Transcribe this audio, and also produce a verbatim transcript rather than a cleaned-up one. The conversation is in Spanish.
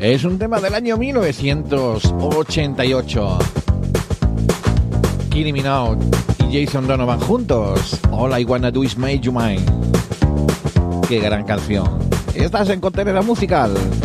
Es un tema del año mil novecientos ochenta y ocho. Kylie Minogue y Jason Donovan juntos. All I Wanna Do Is Make You Mine. Qué gran canción. Estás en Contenera Musical.